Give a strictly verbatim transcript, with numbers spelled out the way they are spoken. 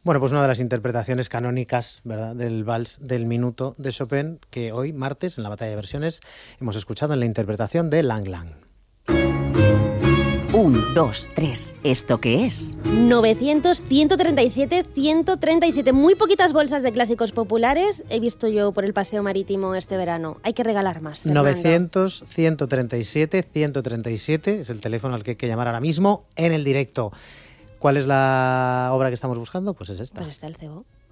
Bueno, pues una de las interpretaciones canónicas, ¿verdad?, del vals del minuto de Chopin, que hoy, martes, en la batalla de versiones, hemos escuchado en la interpretación de Lang Lang. Un, dos, tres. ¿Esto qué es? novecientos, ciento treinta y siete, ciento treinta y siete. Muy poquitas bolsas de clásicos populares he visto yo por el paseo marítimo este verano. Hay que regalar más, Fernando. novecientos, ciento treinta y siete, ciento treinta y siete es el teléfono al que hay que llamar ahora mismo en el directo. ¿Cuál es la obra que estamos buscando? Pues es esta. Pues está el cebo.